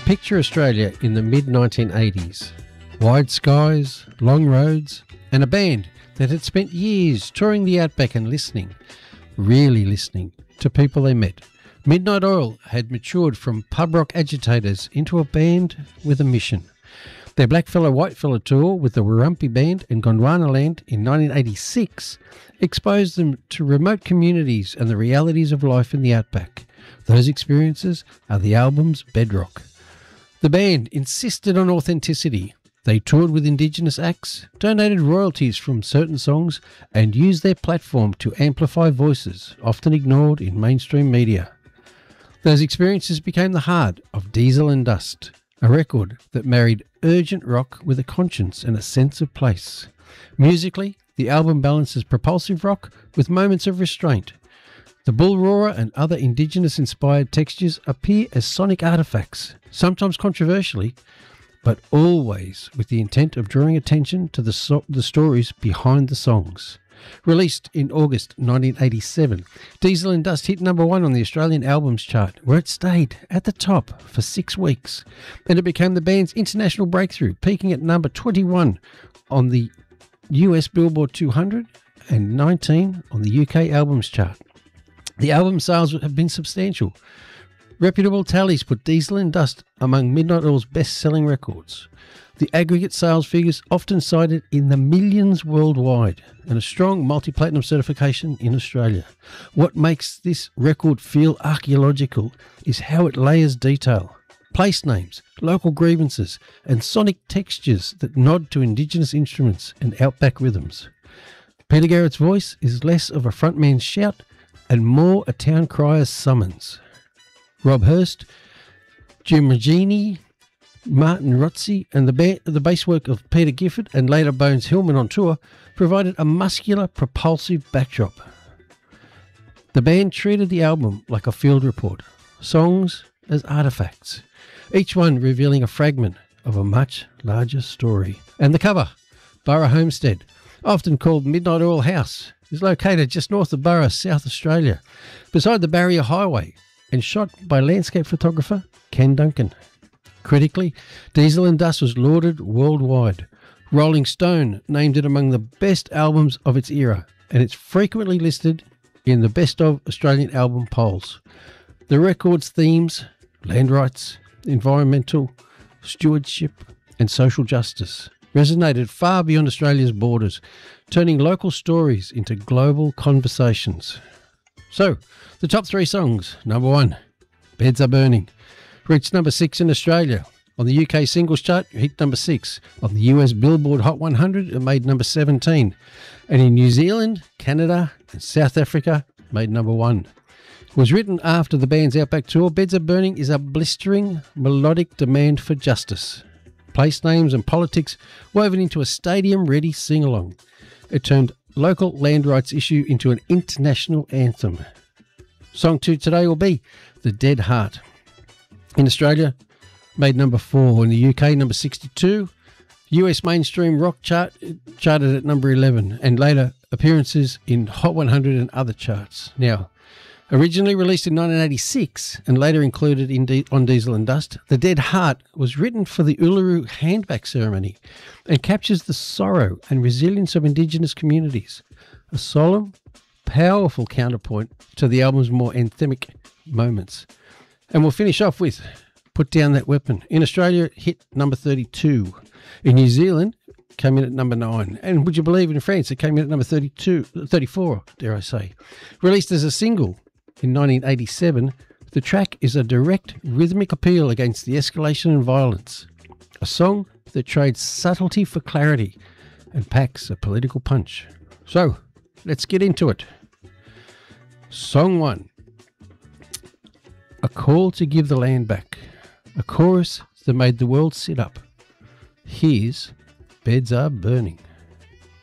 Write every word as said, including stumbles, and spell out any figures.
Picture Australia in the mid nineteen eighties. Wide skies, long roads, and a band that had spent years touring the outback and listening, really listening, to people they met. Midnight Oil had matured from pub rock agitators into a band with a mission. Their Blackfella Whitefella tour with the Warumpi Band in Gondwanaland in nineteen eighty-six exposed them to remote communities and the realities of life in the outback. Those experiences are the album's bedrock. The band insisted on authenticity. They toured with Indigenous acts, donated royalties from certain songs, and used their platform to amplify voices often ignored in mainstream media. Those experiences became the heart of Diesel and Dust, a record that married urgent rock with a conscience and a sense of place. Musically, the album balances propulsive rock with moments of restraint. The bull roarer and other Indigenous-inspired textures appear as sonic artefacts, sometimes controversially, but always with the intent of drawing attention to the, so- the stories behind the songs. Released in August nineteen eighty-seven, Diesel and Dust hit number one on the Australian Albums Chart, where it stayed at the top for six weeks, and it became the band's international breakthrough, peaking at number twenty-one on the U S Billboard two hundred and nineteen on the U K Albums Chart. The album sales have been substantial. Reputable tallies put Diesel and Dust among Midnight Oil's best-selling records. The aggregate sales figures often cited in the millions worldwide, and a strong multi-platinum certification in Australia. What makes this record feel archaeological is how it layers detail, place names, local grievances, and sonic textures that nod to Indigenous instruments and outback rhythms. Peter Garrett's voice is less of a frontman's shout and more a town crier's summons. Rob Hurst, Jim Regini, Martin Rotzi, and the, ba- the bass work of Peter Gifford and later Bones Hillman on tour provided a muscular, propulsive backdrop. The band treated the album like a field report, songs as artefacts, each one revealing a fragment of a much larger story. And the cover, Burra Homestead, often called Midnight Oil House, is located just north of Burra, South Australia, beside the Barrier Highway, and shot by landscape photographer Ken Duncan. Critically, Diesel and Dust was lauded worldwide. Rolling Stone named it among the best albums of its era, and it's frequently listed in the Best of Australian Album polls. The record's themes, land rights, environmental, stewardship, and social justice, resonated far beyond Australia's borders, turning local stories into global conversations. So, the top three songs. Number one, Beds Are Burning, reached number six in Australia. On the U K singles chart, it hit number six. On the U S Billboard Hot one hundred, it made number seventeen. And in New Zealand, Canada, and South Africa, it made number one. It was written after the band's Outback tour. Beds Are Burning is a blistering, melodic demand for justice. Place names and politics woven into a stadium-ready sing-along. It turned local land rights issue into an international anthem. Song two today will be The Dead Heart. In Australia, made number four. In the U K, number sixty-two. U S mainstream rock chart charted at number eleven, and later appearances in Hot one hundred and other charts. Now, originally released in nineteen eighty-six and later included in D- on Diesel and Dust, The Dead Heart was written for the Uluru Handback ceremony and captures the sorrow and resilience of Indigenous communities. A solemn, powerful counterpoint to the album's more anthemic moments. And we'll finish off with Put Down That Weapon. In Australia, it hit number thirty-two. In New Zealand, it came in at number nine. And would you believe in France, it came in at number thirty-two, thirty-four, dare I say. Released as a single in nineteen eighty-seven, the track is a direct rhythmic appeal against the escalation and violence. A song that trades subtlety for clarity and packs a political punch. So, let's get into it. Song one. A call to give the land back. A chorus that made the world sit up. Here's Beds Are Burning.